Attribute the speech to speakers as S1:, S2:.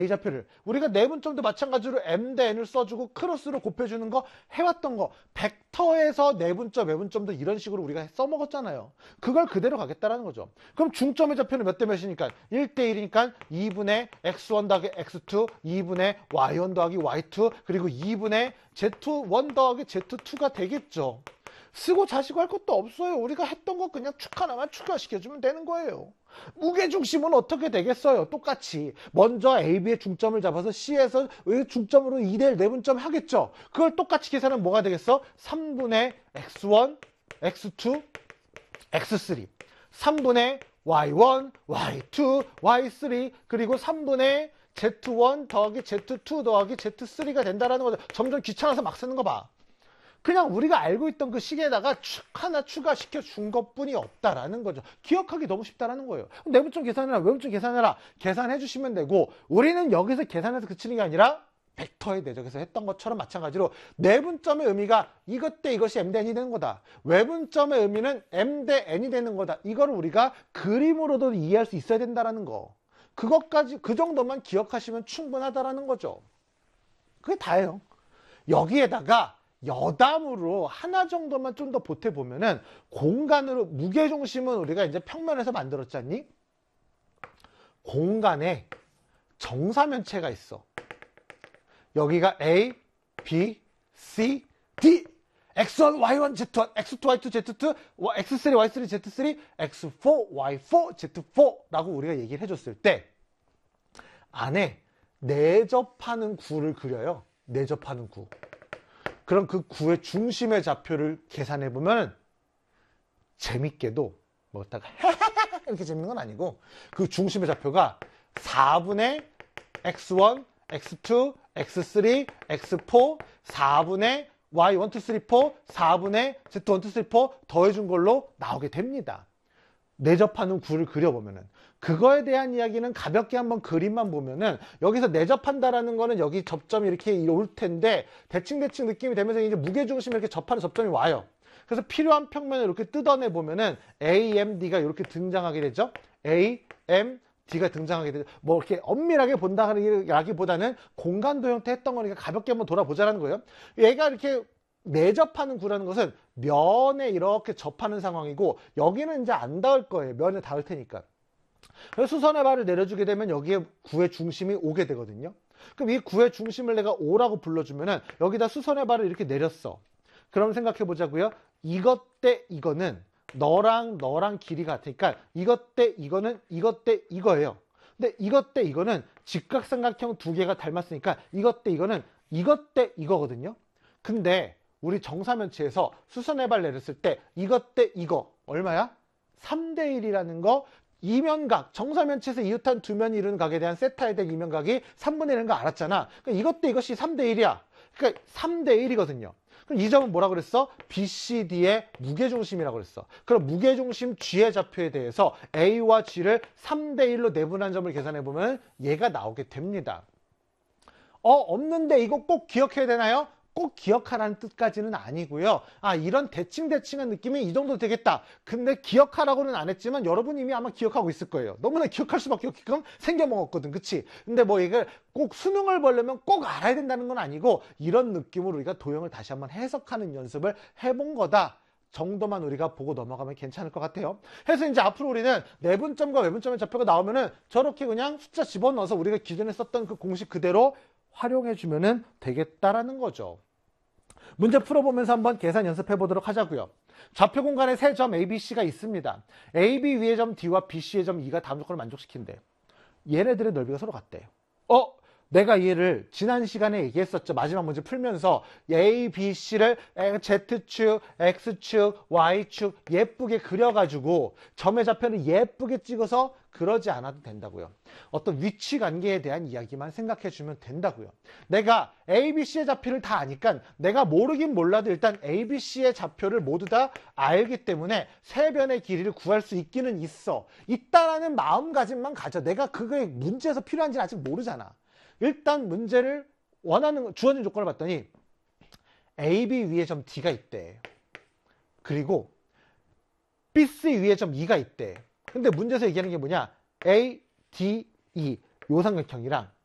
S1: A좌표를 우리가 내분점도 마찬가지로 M 대 N을 써주고 크로스로 곱해주는 거 해왔던 거 벡터에서 내분점, 외분점도 이런 식으로 우리가 써먹었잖아요. 그걸 그대로 가겠다라는 거죠. 그럼 중점의 좌표는 몇 대 몇이니까 1대 1이니까 2분의 x1 더하기 x2, 2분의 y1 더하기 y2, 그리고 2분의 z1 더하기 z2가 되겠죠. 쓰고 자시고 할 것도 없어요. 우리가 했던 거 그냥 축 하나만 추가시켜주면 되는 거예요. 무게중심은 어떻게 되겠어요? 똑같이 먼저 A, B의 중점을 잡아서 C에서 중점으로 2대1 내분점 하겠죠. 그걸 똑같이 계산하면 뭐가 되겠어? 3분의 x1, x2, x3 3분의 y1, y2, y3 그리고 3분의 z1 더하기 z2 더하기 z3가 된다는 거죠. 점점 귀찮아서 막 쓰는 거 봐. 그냥 우리가 알고 있던 그 식에다가 축 하나 추가시켜 준 것뿐이 없다라는 거죠. 기억하기 너무 쉽다라는 거예요. 내분점 계산해라, 외분점 계산해라. 계산해 주시면 되고 우리는 여기서 계산해서 그치는 게 아니라 벡터의 내적에서 했던 것처럼 마찬가지로 내분점의 의미가 이것 대 이것이 M 대 N이 되는 거다. 외분점의 의미는 M 대 N이 되는 거다. 이거를 우리가 그림으로도 이해할 수 있어야 된다라는 거. 그것까지 그 정도만 기억하시면 충분하다라는 거죠. 그게 다예요. 여기에다가 여담으로 하나 정도만 좀 더 보태보면은 공간으로 무게중심은 우리가 이제 평면에서 만들었잖니? 공간에 정사면체가 있어. 여기가 A, B, C, D X1, Y1, Z1, X2, Y2, Z2, X3, Y3, Z3, X4, Y4, Z4라고 우리가 얘기를 해줬을 때 안에 내접하는 구를 그려요. 내접하는 구. 그럼 그 구의 중심의 좌표를 계산해보면 재밌게도 뭐 딱 이렇게 재밌는 건 아니고 그 중심의 좌표가 4분의 X1, X2, X3, X4, 4분의 Y1, 2, 3, 4, 4분의 Z1, 2, 3, 4 더해준 걸로 나오게 됩니다. 내접하는 구를 그려보면은 그거에 대한 이야기는 가볍게 한번 그림만 보면은 여기서 내접한다라는 거는 여기 접점이 이렇게 올 텐데 대칭 느낌이 되면서 이제 무게중심이 이렇게 접하는 접점이 와요. 그래서 필요한 평면을 이렇게 뜯어내 보면은 AMD가 이렇게 등장하게 되죠. AMD가 등장하게 되죠. 뭐 이렇게 엄밀하게 본다라기보다는 공간도 형태 했던 거니까 가볍게 한번 돌아보자라는 거예요. 얘가 이렇게 내접하는 구라는 것은 면에 이렇게 접하는 상황이고 여기는 이제 안 닿을 거예요. 면에 닿을 테니까. 그래서 수선의 발을 내려주게 되면 여기에 구의 중심이 오게 되거든요. 그럼 이 구의 중심을 내가 O라고 불러주면은 여기다 수선의 발을 이렇게 내렸어. 그럼 생각해 보자고요. 이것 대 이거는 너랑 길이 같으니까 이것 대 이거는 이것 대 이거예요. 근데 이것 대 이거는 직각삼각형 두 개가 닮았으니까 이것 대 이거는 이것 대 이거거든요. 근데 우리 정사면체에서 수선의 발 내렸을 때 이것 대 이거 얼마야? 3대 1이라는 거 이면각, 정사면체에서 이웃한 두 면이 이루는 각에 대한 세타에 대한 이면각이 3분의 1인 거 알았잖아. 그러니까 이것 대 이것이 3대 1이야. 그러니까 3대 1이거든요. 그럼 이 점은 뭐라고 그랬어? BCD의 무게중심이라고 그랬어. 그럼 무게중심 G의 좌표에 대해서 A와 G를 3대 1로 내분한 점을 계산해보면 얘가 나오게 됩니다. 없는데 이거 꼭 기억해야 되나요? 꼭 기억하라는 뜻까지는 아니고요. 이런 대칭한 느낌이 이 정도 되겠다. 근데 기억하라고는 안 했지만 여러분 이미 아마 기억하고 있을 거예요. 너무나 기억할 수밖에 없게끔 생겨먹었거든. 그치? 근데 뭐 이걸 꼭 수능을 보려면 꼭 알아야 된다는 건 아니고 이런 느낌으로 우리가 도형을 다시 한번 해석하는 연습을 해본 거다. 정도만 우리가 보고 넘어가면 괜찮을 것 같아요. 그래서 이제 앞으로 우리는 내분점과 외분점의 좌표가 나오면은 저렇게 그냥 숫자 집어넣어서 우리가 기존에 썼던 그 공식 그대로 활용해주면 되겠다라는 거죠. 문제 풀어보면서 한번 계산 연습해 보도록 하자고요. 좌표 공간에 세 점 A, B, C가 있습니다. A, B 위의 점 D와 B, C의 점 E가 다음 조건을 만족시킨대. 얘네들의 넓이가 서로 같대요. 내가 얘를 지난 시간에 얘기했었죠. 마지막 문제 풀면서 A, B, C를 Z축, X축, Y축 예쁘게 그려가지고 점의 좌표를 예쁘게 찍어서 그러지 않아도 된다고요. 어떤 위치 관계에 대한 이야기만 생각해주면 된다고요. 내가 A, B, C의 좌표를 다 아니까 내가 모르긴 몰라도 일단 A, B, C의 좌표를 모두 다 알기 때문에 세 변의 길이를 구할 수 있기는 있다라는 마음가짐만 가져. 내가 그거에 문제에서 필요한지는 아직 모르잖아. 일단 문제를 원하는 주어진 조건을 봤더니 A, B 위에 점 D가 있대. 그리고 B, C 위에 점 E가 있대. 근데 문제에서 얘기하는 게 뭐냐? A, D, E 요 삼각형이랑